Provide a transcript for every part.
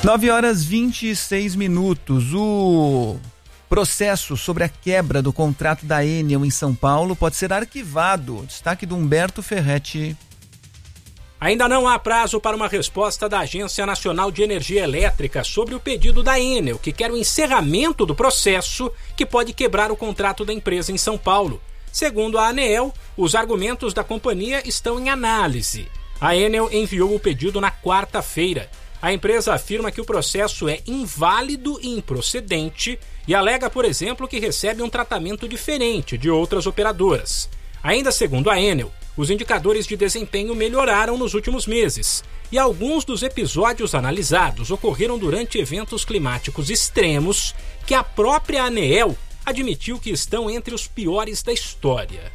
9h26. O processo sobre a quebra do contrato da Enel em São Paulo pode ser arquivado. Destaque do Humberto Ferretti. Ainda não há prazo para uma resposta da Agência Nacional de Energia Elétrica sobre o pedido da Enel, que quer o encerramento do processo que pode quebrar o contrato da empresa em São Paulo. Segundo a ANEEL, os argumentos da companhia estão em análise. A Enel enviou o pedido na quarta-feira. A empresa afirma que o processo é inválido e improcedente e alega, por exemplo, que recebe um tratamento diferente de outras operadoras. Ainda segundo a Enel, os indicadores de desempenho melhoraram nos últimos meses e alguns dos episódios analisados ocorreram durante eventos climáticos extremos que a própria ANEEL admitiu que estão entre os piores da história.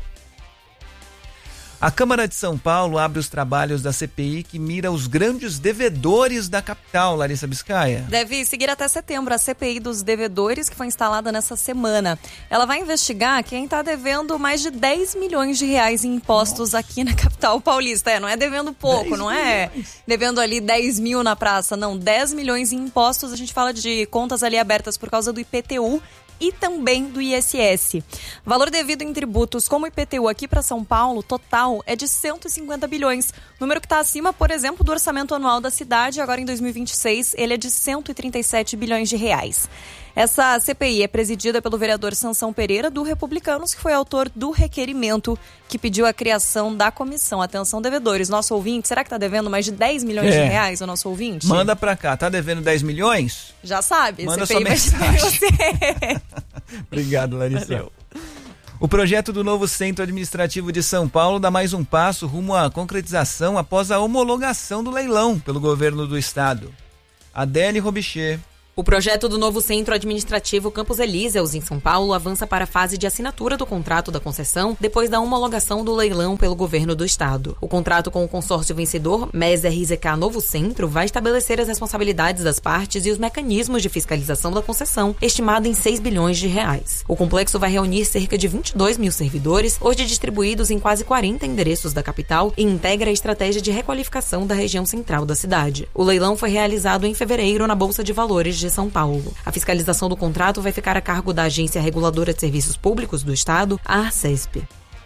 A Câmara de São Paulo abre os trabalhos da CPI que mira os grandes devedores da capital, Larissa Biscaia. Deve seguir até setembro a CPI dos devedores, que foi instalada nessa semana. Ela vai investigar quem está devendo mais de 10 milhões de reais em impostos aqui na capital paulista. Não é devendo pouco, não é devendo ali 10 mil na praça, não. 10 milhões em impostos, a gente fala de contas ali abertas por causa do IPTU e também do ISS. Valor devido em tributos como IPTU aqui para São Paulo, total, é de 150 bilhões. Número que está acima, por exemplo, do orçamento anual da cidade. Agora em 2026, ele é de 137 bilhões de reais. Essa CPI é presidida pelo vereador Sansão Pereira, do Republicanos, que foi autor do requerimento que pediu a criação da comissão. Atenção, devedores. Nosso ouvinte, será que está devendo mais de 10 milhões de reais o nosso ouvinte? Manda pra cá. Tá devendo 10 milhões? Já sabe. Manda CPI sua mensagem. Você. Obrigado, Larissa. Valeu. O projeto do novo Centro Administrativo de São Paulo dá mais um passo rumo à concretização após a homologação do leilão pelo governo do estado. Adele Robichê. O projeto do novo Centro Administrativo Campos Elíseos, em São Paulo, avança para a fase de assinatura do contrato da concessão depois da homologação do leilão pelo governo do estado. O contrato com o consórcio vencedor, MES RZK Novo Centro, vai estabelecer as responsabilidades das partes e os mecanismos de fiscalização da concessão, estimado em 6 bilhões de reais. O complexo vai reunir cerca de 22 mil servidores, hoje distribuídos em quase 40 endereços da capital, e integra a estratégia de requalificação da região central da cidade. O leilão foi realizado em fevereiro na Bolsa de Valores de São Paulo. A fiscalização do contrato vai ficar a cargo da Agência Reguladora de Serviços Públicos do Estado, a ARCESP.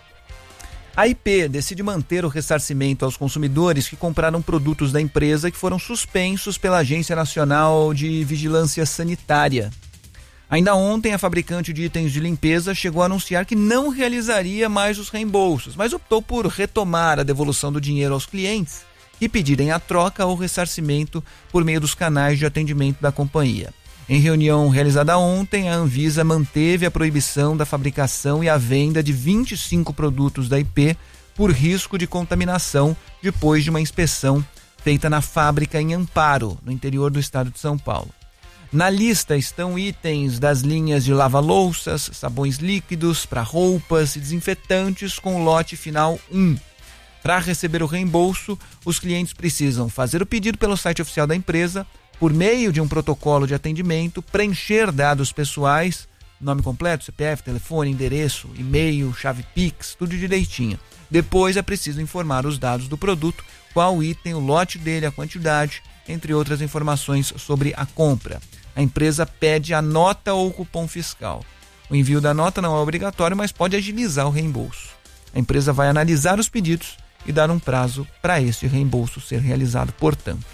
A IP decide manter o ressarcimento aos consumidores que compraram produtos da empresa que foram suspensos pela Agência Nacional de Vigilância Sanitária. Ainda ontem, a fabricante de itens de limpeza chegou a anunciar que não realizaria mais os reembolsos, mas optou por retomar a devolução do dinheiro aos clientes e pedirem a troca ou ressarcimento por meio dos canais de atendimento da companhia. Em reunião realizada ontem, a Anvisa manteve a proibição da fabricação e a venda de 25 produtos da IP por risco de contaminação depois de uma inspeção feita na fábrica em Amparo, no interior do estado de São Paulo. Na lista estão itens das linhas de lava-louças, sabões líquidos para roupas e desinfetantes com o lote final 1. Para receber o reembolso, os clientes precisam fazer o pedido pelo site oficial da empresa, por meio de um protocolo de atendimento, preencher dados pessoais, nome completo, CPF, telefone, endereço, e-mail, chave Pix, tudo direitinho. Depois é preciso informar os dados do produto, qual item, o lote dele, a quantidade, entre outras informações sobre a compra. A empresa pede a nota ou cupom fiscal. O envio da nota não é obrigatório, mas pode agilizar o reembolso. A empresa vai analisar os pedidos e dar um prazo para este reembolso ser realizado, portanto.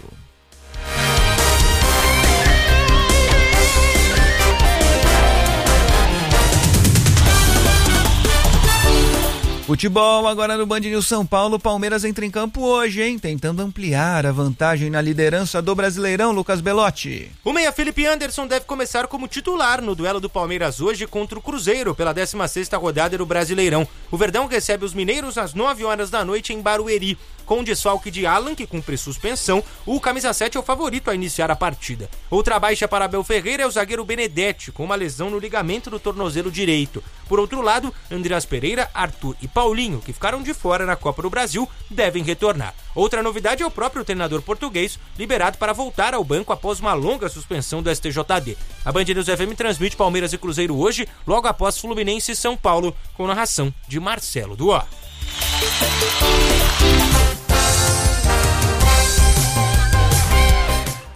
Futebol agora no Band News São Paulo. Palmeiras entra em campo hoje, hein? Tentando ampliar a vantagem na liderança do Brasileirão. Lucas Belotti. O meia Felipe Anderson deve começar como titular no duelo do Palmeiras hoje contra o Cruzeiro pela 16ª rodada do Brasileirão. O Verdão recebe os mineiros às 9h em Barueri. Com o desfalque de Alan, que cumpre suspensão, o camisa 7 é o favorito a iniciar a partida. Outra baixa para Abel Ferreira é o zagueiro Benedetti, com uma lesão no ligamento do tornozelo direito. Por outro lado, Andreas Pereira, Arthur e Paulinho, que ficaram de fora na Copa do Brasil, devem retornar. Outra novidade é o próprio treinador português, liberado para voltar ao banco após uma longa suspensão do STJD. A Band News FM transmite Palmeiras e Cruzeiro hoje, logo após Fluminense e São Paulo, com narração de Marcelo Duó.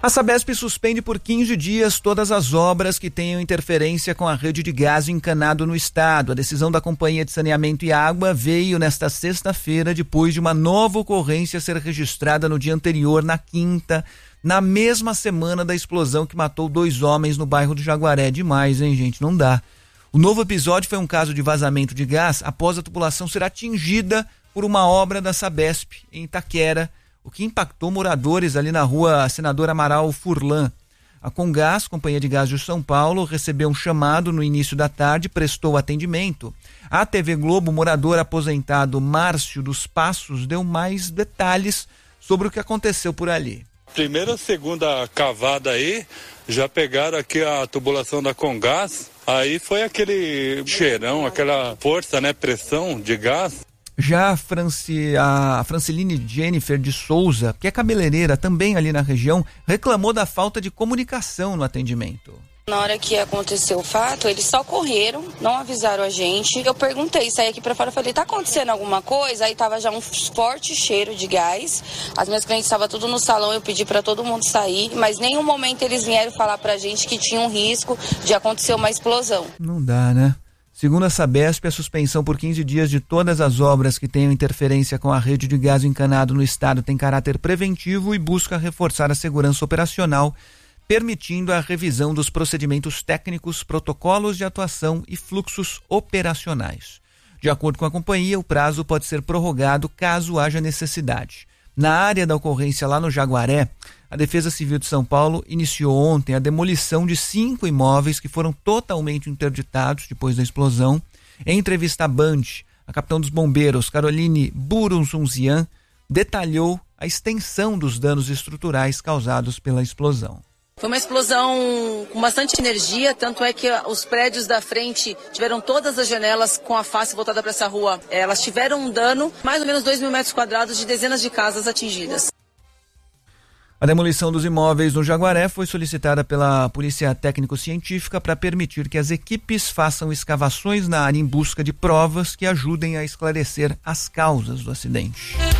A Sabesp suspende por 15 dias todas as obras que tenham interferência com a rede de gás encanado no estado. A decisão da Companhia de Saneamento e Água veio nesta sexta-feira, depois de uma nova ocorrência ser registrada no dia anterior, na quinta, na mesma semana da explosão que matou 2 homens no bairro do Jaguaré. Demais, hein, gente? Não dá. O novo episódio foi um caso de vazamento de gás após a tubulação ser atingida por uma obra da Sabesp em Itaquera, o que impactou moradores ali na rua Senador Amaral Furlan. A Comgás, Companhia de Gás de São Paulo, recebeu um chamado no início da tarde e prestou atendimento. A TV Globo, morador aposentado Márcio dos Passos, deu mais detalhes sobre o que aconteceu por ali. Primeira, segunda cavada aí, já pegaram aqui a tubulação da Comgás, aí foi aquele cheirão, aquela força, né, pressão de gás. Já a Franceline Jennifer de Souza, que é cabeleireira também ali na região, reclamou da falta de comunicação no atendimento. Na hora que aconteceu o fato, eles só correram, não avisaram a gente. Eu perguntei, saí aqui pra fora, falei, tá acontecendo alguma coisa? Aí tava já um forte cheiro de gás. As minhas clientes estavam tudo no salão, eu pedi pra todo mundo sair, mas em nenhum momento eles vieram falar pra gente que tinha um risco de acontecer uma explosão. Não dá, né? Segundo a Sabesp, a suspensão por 15 dias de todas as obras que tenham interferência com a rede de gás encanado no estado tem caráter preventivo e busca reforçar a segurança operacional, permitindo a revisão dos procedimentos técnicos, protocolos de atuação e fluxos operacionais. De acordo com a companhia, o prazo pode ser prorrogado caso haja necessidade. Na área da ocorrência lá no Jaguaré, a Defesa Civil de São Paulo iniciou ontem a demolição de 5 imóveis que foram totalmente interditados depois da explosão. Em entrevista à Band, a capitã dos bombeiros, Caroline Burunzunzian, detalhou a extensão dos danos estruturais causados pela explosão. Foi uma explosão com bastante energia, tanto é que os prédios da frente tiveram todas as janelas com a face voltada para essa rua. Elas tiveram um dano, mais ou menos 2.000 metros quadrados de dezenas de casas atingidas. A demolição dos imóveis no Jaguaré foi solicitada pela Polícia Técnico-Científica para permitir que as equipes façam escavações na área em busca de provas que ajudem a esclarecer as causas do acidente.